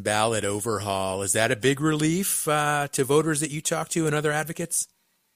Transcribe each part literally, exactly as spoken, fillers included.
ballot overhaul. Is that a big relief uh, to voters that you talk to and other advocates?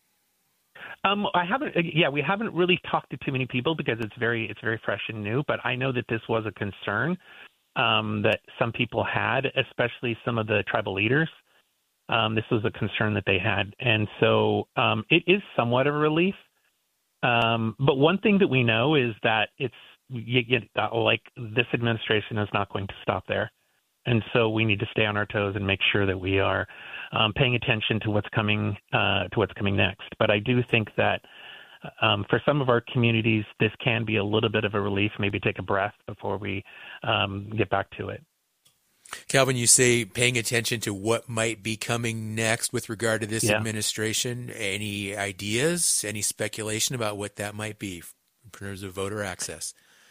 Um, I haven't. Yeah, we haven't really talked to too many people because it's very it's very fresh and new. But I know that this was a concern um, that some people had, especially some of the tribal leaders. Um, this was a concern that they had, and so um, it is somewhat of a relief. Um, but one thing that we know is that it's you, you, uh, like this administration is not going to stop there. And so we need to stay on our toes and make sure that we are um, paying attention to what's coming uh, to what's coming next. But I do think that um, for some of our communities, this can be a little bit of a relief, maybe take a breath before we um, get back to it. Calvin, you say paying attention to what might be coming next with regard to this yeah. administration. Any ideas, any speculation about what that might be in terms of voter access?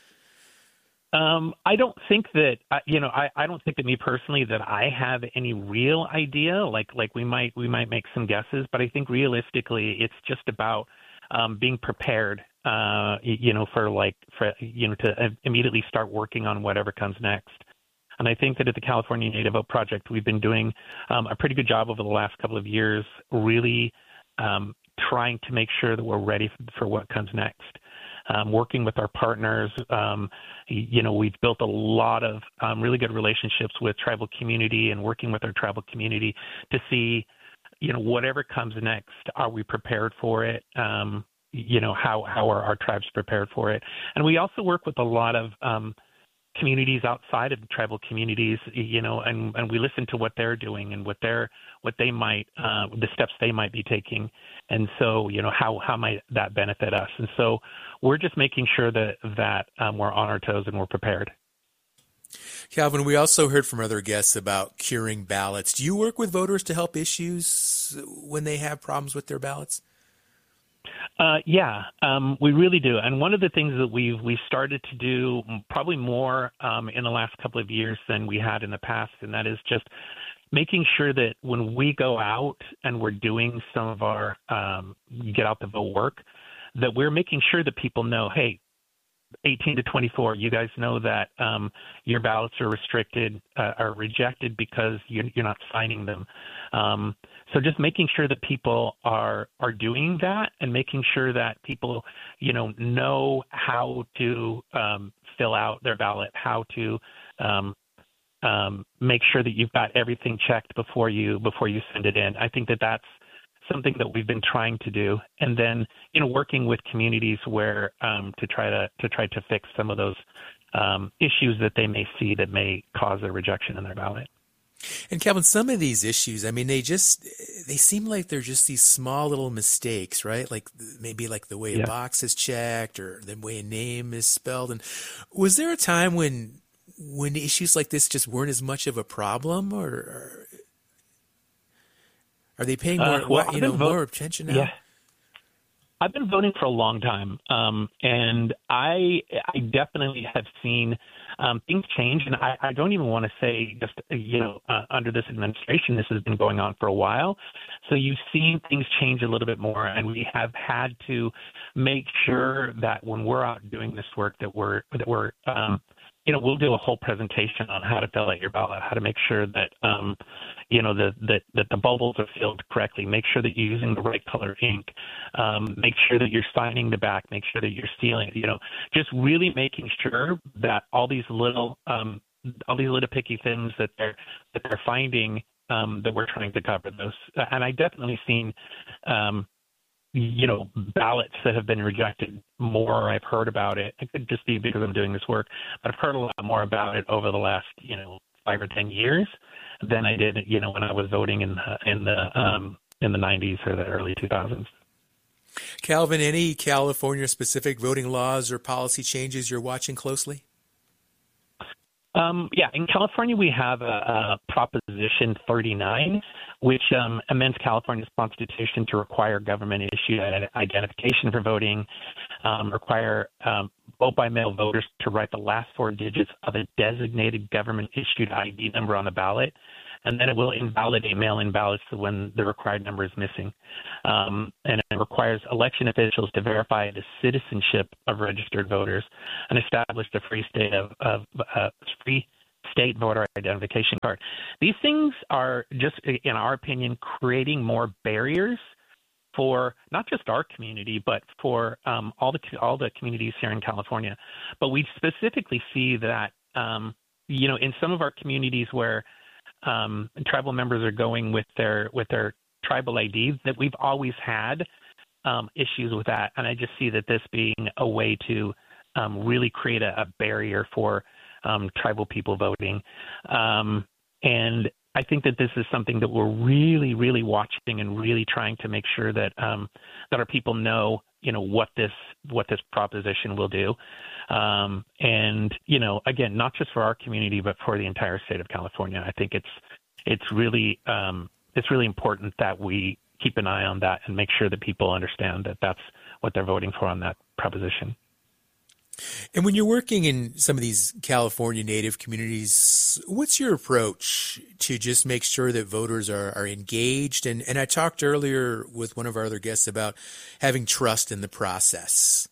Um, I don't think that, you know, I, I don't think that me personally that I have any real idea. Like, like we might we might make some guesses, but I think realistically, it's just about um, being prepared. Uh, you know, for like for you know to immediately start working on whatever comes next. And I think that at the California Native Vote Project, we've been doing um, a pretty good job over the last couple of years, really um, trying to make sure that we're ready for, for what comes next. Um, working with our partners, um, you know, we've built a lot of um, really good relationships with tribal community and working with our tribal community to see, you know, whatever comes next, are we prepared for it? Um, you know, how, how are our tribes prepared for it? And we also work with a lot of um, communities outside of the tribal communities, you know, and, and we listen to what they're doing and what they're, what they might, uh, the steps they might be taking. And so, you know, how, how might that benefit us? And so we're just making sure that, that um, we're on our toes and we're prepared. Calvin, we also heard from other guests about curing ballots. Do you work with voters to help issues when they have problems with their ballots? Uh, yeah, um, we really do. And one of the things that we've we started to do probably more um, in the last couple of years than we had in the past, and that is just making sure that when we go out and we're doing some of our um, get out the vote work, that we're making sure that people know, hey, eighteen to twenty-four, you guys know that um, your ballots are restricted, uh, are rejected because you're, you're not signing them. Um, so just making sure that people are are doing that and making sure that people, you know, know how to um, fill out their ballot, how to um, um, make sure that you've got everything checked before you before you send it in. I think that that's something that we've been trying to do, and then you know working with communities where um, to try to to try to fix some of those um, issues that they may see that may cause a rejection in their ballot. And Calvin, some of these issues, I mean, they just they seem like they're just these small little mistakes, right? Like maybe like the way yeah. a box is checked or the way a name is spelled. And was there a time when when issues like this just weren't as much of a problem, or, or are they paying more, uh, well, you know, vote- more attention now? Yeah. I've been voting for a long time, um, and I I definitely have seen um, things change. And I, I don't even want to say just, you know, uh, under this administration, this has been going on for a while. So you've seen things change a little bit more, and we have had to make sure that when we're out doing this work that we're that we're um, you know, we'll do a whole presentation on how to fill out your ballot, how to make sure that, um, you know, the, that, that the bubbles are filled correctly, make sure that you're using the right color ink, um, make sure that you're signing the back, make sure that you're sealing, you know, just really making sure that all these little, um, all these little picky things that they're, that they're finding, um, that we're trying to cover those. And I definitely seen, um, you know, ballots that have been rejected more. I've heard about it. It could just be because I'm doing this work, but I've heard a lot more about it over the last, you know, five or ten years than I did, you know, when I was voting in the, in the, um, in the nineties or the early two thousands. Calvin, any California specific voting laws or policy changes you're watching closely? Um, yeah, in California, we have a, a Proposition thirty-nine, which um, amends California's constitution to require government-issued identification for voting, um, require um, vote-by-mail voters to write the last four digits of a designated government-issued I D number on the ballot, and then it will invalidate mail-in ballots when the required number is missing. Um, and it requires election officials to verify the citizenship of registered voters and establish the free state of, of uh, free state voter identification card. These things are just, in our opinion, creating more barriers for not just our community, but for um, all the all the communities here in California. But we specifically see that, um, you know, in some of our communities where um, tribal members are going with their with their tribal I D, that we've always had um, issues with that. And I just see that this being a way to um, really create a, a barrier for um, tribal people voting. Um, and I think that this is something that we're really, really watching and really trying to make sure that um, that our people know, you know, what this what this proposition will do. Um, and, you know, again, not just for our community, but for the entire state of California. I think it's it's really um, it's really important that we keep an eye on that and make sure that people understand that that's what they're voting for on that proposition. And when you're working in some of these California Native communities, what's your approach to just make sure that voters are, are engaged? And, and I talked earlier with one of our other guests about having trust in the process.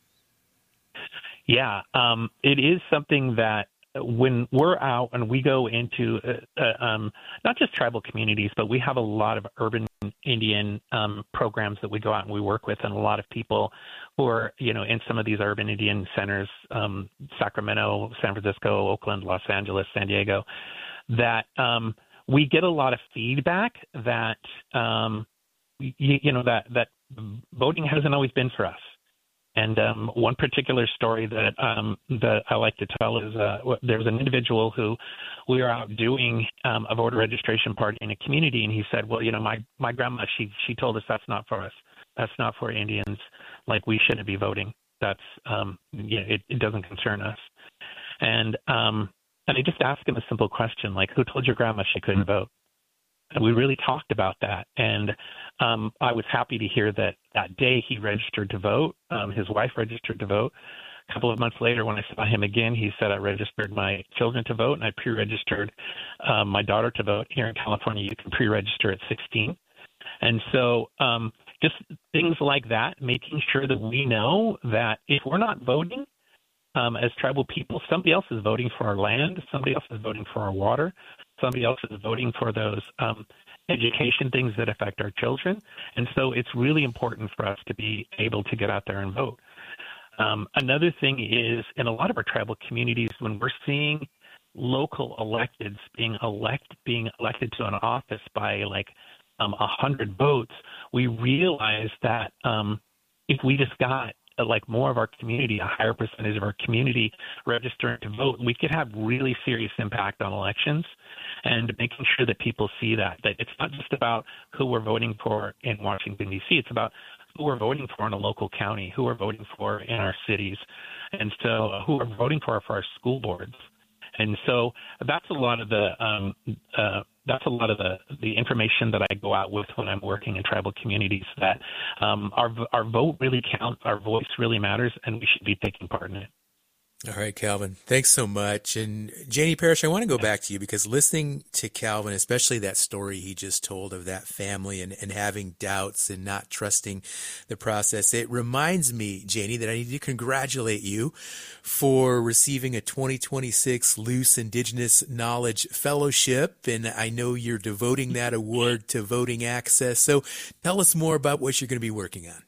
Yeah, um, it is something that when we're out and we go into uh, uh, um, not just tribal communities, but we have a lot of urban Indian um, programs that we go out and we work with, and a lot of people who are, you know, in some of these urban Indian centers, um, Sacramento, San Francisco, Oakland, Los Angeles, San Diego, that um, we get a lot of feedback that, um, you, you know, that, that voting hasn't always been for us. And um, one particular story that um, that I like to tell is uh, there was an individual who we were out doing um, a voter registration party in a community, and he said, well, you know, my, my grandma, she she told us that's not for us. That's not for Indians. Like, we shouldn't be voting. That's, um, yeah, it, it doesn't concern us. And, um, and I just asked him a simple question, like, who told your grandma she couldn't vote? And we really talked about that. And um, I was happy to hear that that day he registered to vote. Um, his wife registered to vote. A couple of months later, when I saw him again, he said, I registered my children to vote, and I pre-registered um, my daughter to vote. Here in California, you can pre-register at sixteen. And so um, just things like that, making sure that we know that if we're not voting um, as tribal people, somebody else is voting for our land, somebody else is voting for our water, somebody else is voting for those um, education things that affect our children. And so it's really important for us to be able to get out there and vote. Um, another thing is, in a lot of our tribal communities, when we're seeing local electeds being elect being elected to an office by like um, one hundred votes, we realize that um, if we just got uh, like more of our community, a higher percentage of our community registering to vote, we could have really serious impact on elections. And making sure that people see that, that it's not just about who we're voting for in Washington, D C, it's about who we're voting for in a local county, who we're voting for in our cities, and so uh, who we're voting for for our school boards. And so that's a lot of the um, uh, that's a lot of the, the information that I go out with when I'm working in tribal communities, that um, our our vote really counts, our voice really matters, and we should be taking part in it. All right, Calvin, thanks so much. And Janie Parrish, I want to go back to you, because listening to Calvin, especially that story he just told of that family and, and having doubts and not trusting the process, it reminds me, Janie, that I need to congratulate you for receiving a twenty twenty-six Luce Indigenous Knowledge Fellowship. And I know you're devoting that award to voting access. So tell us more about what you're going to be working on.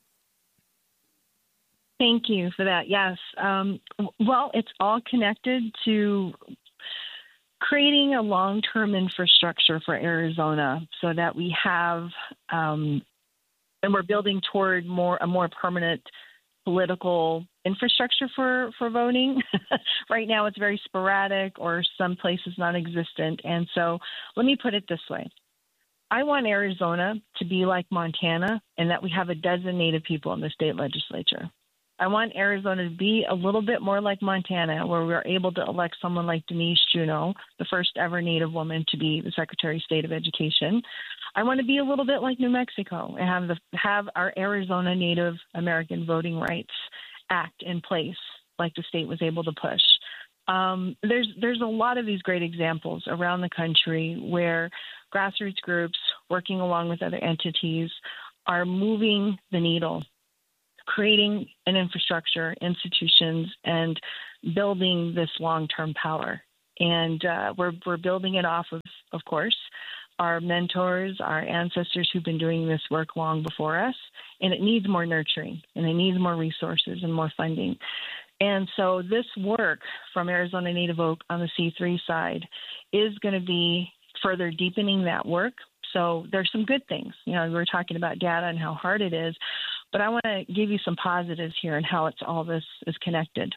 Thank you for that. Yes. Um, well, it's all connected to creating a long-term infrastructure for Arizona so that we have, um, and we're building toward more a more permanent political infrastructure for, for voting. Right now, it's very sporadic, or some places non-existent. And so let me put it this way. I want Arizona to be like Montana, and that we have a dozen Native people in the state legislature. I want Arizona to be a little bit more like Montana, where we're able to elect someone like Denise Juneau, the first ever Native woman to be the Secretary of State of Education. I want to be a little bit like New Mexico and have the have our Arizona Native American Voting Rights Act in place, like the state was able to push. Um, there's there's a lot of these great examples around the country where grassroots groups working along with other entities are moving the needle, creating an infrastructure, institutions, and building this long-term power. And uh, we're we're building it off of, of course, our mentors, our ancestors who've been doing this work long before us. And it needs more nurturing, and it needs more resources and more funding. And so this work from Arizona Native Oak on the C three side is going to be further deepening that work. So there's some good things. You know, we were talking about data and how hard it is, but I want to give you some positives here and how it's all this is connected.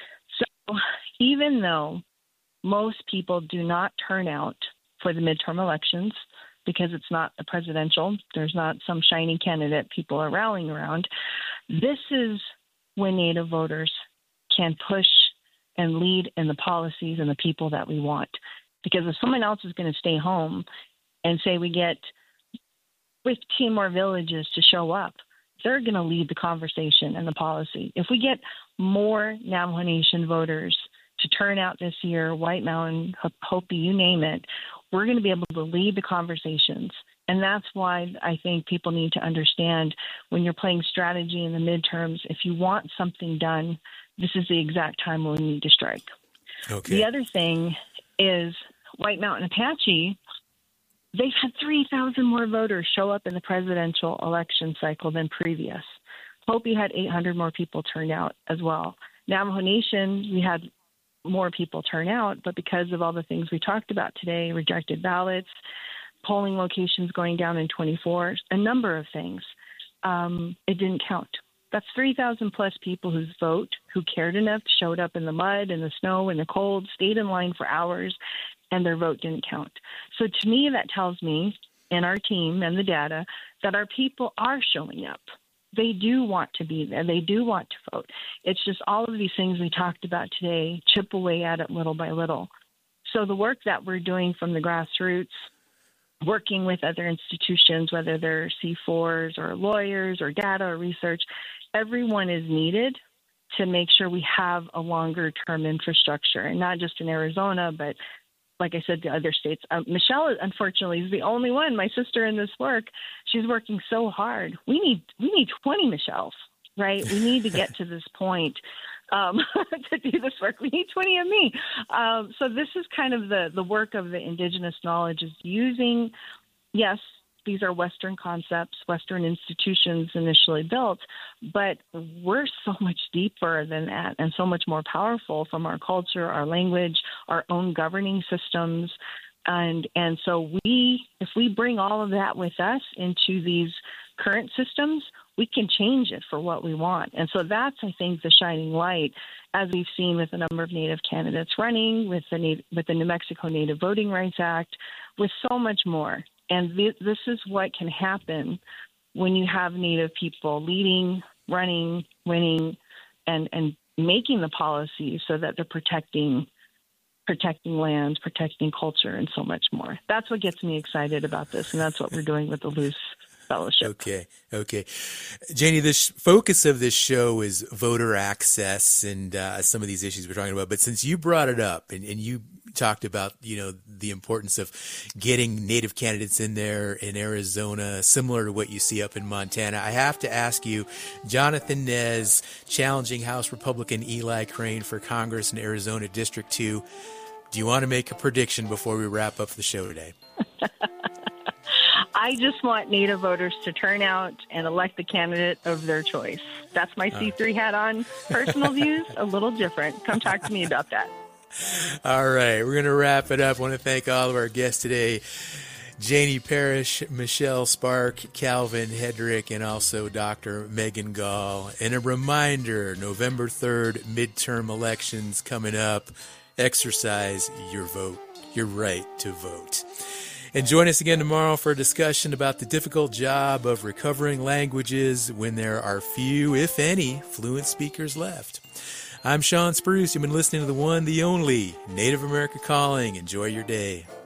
So even though most people do not turn out for the midterm elections because it's not a presidential, there's not some shiny candidate people are rallying around, this is when Native voters can push and lead in the policies and the people that we want. Because if someone else is going to stay home and say we get fifteen more villages to show up, they're going to lead the conversation and the policy. If we get more Navajo Nation voters to turn out this year, White Mountain, Hopi, you name it, we're going to be able to lead the conversations. And that's why I think people need to understand when you're playing strategy in the midterms, if you want something done, this is the exact time when we need to strike. Okay. The other thing is White Mountain Apache, they've had three thousand more voters show up in the presidential election cycle than previous. Hopi had eight hundred more people turn out as well. Navajo Nation, we had more people turn out, but because of all the things we talked about today, rejected ballots, polling locations going down in twenty-four, a number of things, um, it didn't count. That's three thousand plus people whose vote, who cared enough, showed up in the mud, in the snow, in the cold, stayed in line for hours, and their vote didn't count. So to me, that tells me, and our team and the data, that our people are showing up. They do want to be there. They do want to vote. It's just all of these things we talked about today, chip away at it little by little. So the work that we're doing from the grassroots, working with other institutions, whether they're C fours or lawyers or data or research, everyone is needed to make sure we have a longer-term infrastructure, and not just in Arizona, but like I said, the other states. Um, Michelle, unfortunately, is the only one. My sister in this work, she's working so hard. We need we need twenty Michelles, right? We need to get to this point um, to do this work. We need twenty of me. Um, so this is kind of the, the work of the indigenous knowledge, is using, yes, these are Western concepts, Western institutions initially built, but we're so much deeper than that and so much more powerful from our culture, our language, our own governing systems. And and so we, if we bring all of that with us into these current systems, we can change it for what we want. And so that's, I think, the shining light, as we've seen with a number of Native candidates running, with the, with the New Mexico Native Voting Rights Act, with so much more. And th- this is what can happen when you have Native people leading, running, winning, and, and making the policy so that they're protecting protecting lands, protecting culture, and so much more. That's what gets me excited about this, and that's what we're doing with the Luce Fellowship. Okay, okay. Janie, the sh- focus of this show is voter access and uh, some of these issues we're talking about. But since you brought it up and, and you talked about, you know, the importance of getting Native candidates in there in Arizona, similar to what you see up in Montana, I have to ask you, Jonathan Nez challenging House Republican Eli Crane for Congress in Arizona District two. Do you want to make a prediction before we wrap up the show today? I just want Native voters to turn out and elect the candidate of their choice. That's my C three hat on. Personal views, a little different. Come talk to me about that. All right, we're going to wrap it up. I want to thank all of our guests today, Janie Parrish, Michelle Spark, Calvin Hedrick, and also Doctor Megan Gall. And a reminder, November third, midterm elections coming up. Exercise your vote, your right to vote. And join us again tomorrow for a discussion about the difficult job of recovering languages when there are few, if any, fluent speakers left. I'm Sean Spruce. You've been listening to the one, the only Native America Calling. Enjoy your day.